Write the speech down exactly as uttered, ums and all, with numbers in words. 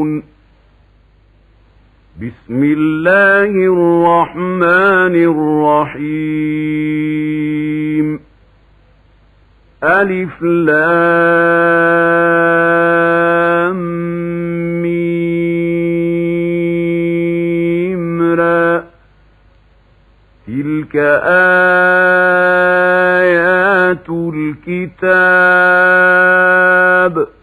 بسم الله الرحمن الرحيم ألف لام ميم را تلك آيات الكتاب